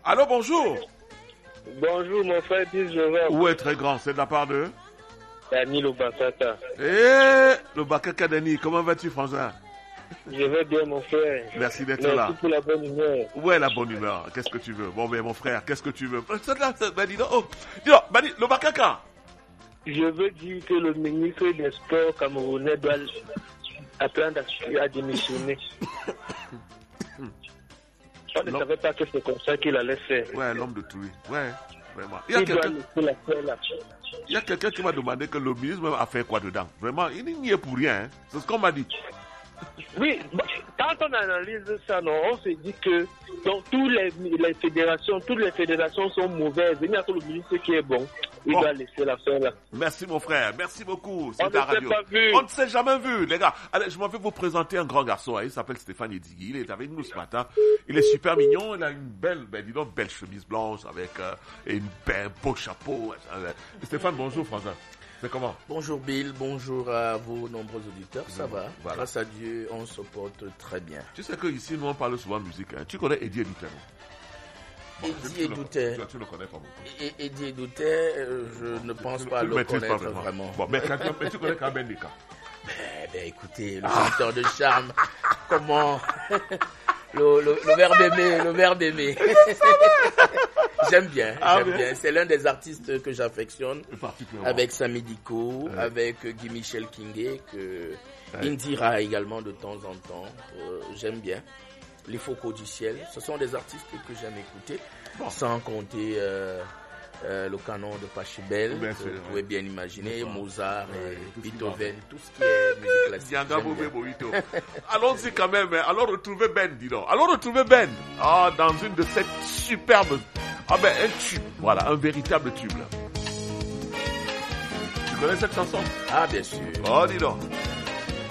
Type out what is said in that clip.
Allô, bonjour. Bonjour, mon frère Bill Jova. Où est très grand? C'est de la part de Dani Lobakaka. Le Bakaka Dani, comment vas-tu, François? Je vais bien, mon frère. Merci d'être Merci là. pour la bonne humeur. Où est la bonne humeur? Qu'est-ce que tu veux? Bon, mais mon frère, qu'est-ce que tu veux? Dis donc, le Bakaka. Je veux dire que le ministre des Sports camerounais doit apprendre à démissionner. On ne savait pas que c'est comme ça qu'il allait faire. Ouais, l'homme de Touy. Ouais, vraiment. Il doit laisser la faire là. Il y a quelqu'un qui m'a demandé que le ministre a fait quoi dedans. Vraiment, il n'y est pour rien. Hein. C'est ce qu'on m'a dit. Oui, quand on analyse ça, non, on se dit que donc, toutes les fédérations sont mauvaises. Il n'y a que le ministre qui est bon. Il doit laisser la faire là. Merci mon frère, merci beaucoup. On ne s'est pas vu. On ne s'est jamais vu, les gars. Allez, je m'en vais vous présenter un grand garçon. Il s'appelle Stéphane Edigui. Il est avec nous ce matin. Il est super mignon. Il a une belle chemise blanche avec un beau chapeau. Stéphane, bonjour François. C'est comment? Bonjour Bill, bonjour à vos nombreux auditeurs, ça va. Voilà. Grâce à Dieu, on se porte très bien. Tu sais qu'ici, nous on parle souvent de musique. Hein. Tu connais Eddie Edouter? Eddie Edouter. Tu le connais pas beaucoup. Eddie Edouter, je ne pense pas le connaître pas vraiment. Bon, mais tu connais quand même Nika. Écoutez, le chanteur de charme, comment le verbe aimer. J'aime bien. C'est l'un des artistes que j'affectionne. Avec Sami Diko, avec Guy Michel Kingé, que Indira également de temps en temps. J'aime bien. Les Focaux du ciel. Ce sont des artistes que j'aime écouter. Sans compter le canon de Pachelbel, vous pouvez bien imaginer, Mozart, Beethoven, tout ce qui est musique classique. Allons-y quand même, allons retrouver Ben, dis donc. Allons retrouver Ben, dans une de ces superbes, un tube, voilà, un véritable tube là. Tu connais cette chanson? Ah, bien sûr. Oh, dis donc.